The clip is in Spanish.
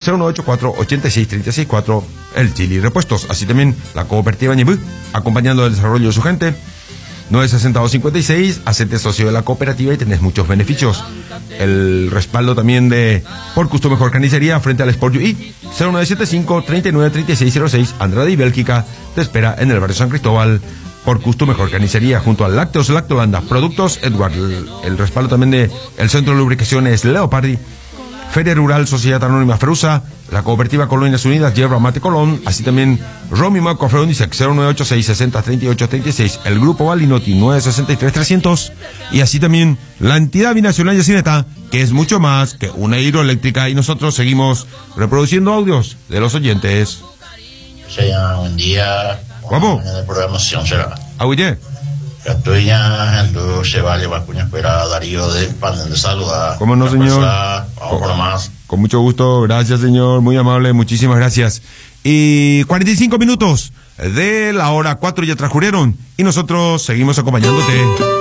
098486364, el Chili Repuestos. Así también la cooperativa Ñebú, acompañando el desarrollo de su gente. 96256, hacete socio de la cooperativa y tenés muchos beneficios. El respaldo también de Por Gusto Mejor Carnicería frente al Sport UI. 0975-393606, Andrade y Bélgica te espera en el barrio San Cristóbal. Por Gusto Mejor Carnicería junto a Lácteos Lactolanda, Productos Edward. El respaldo también de el Centro de Lubricaciones Leopardi, Feria Rural Sociedad Anónima Ferusa, la Cooperativa Colonias Unidas Yerba Mate Colón, así también Romy Maco Afrodisec 0986-603836, el Grupo Balinotti 963-300, y así también la entidad binacional Yacineta, que es mucho más que una hidroeléctrica, y nosotros seguimos reproduciendo audios de los oyentes. Señor, buen día. ¿Cómo? De programación será. Oye. Catuña, Hendú, Chevalier, Vacuña, Espera, Darío de Panel de Saludar. ¿Cómo no, señor? Vamos por más. Con mucho gusto, gracias, señor, muy amable, muchísimas gracias. Y 45 minutos de la hora 4 ya transcurrieron y nosotros seguimos acompañándote.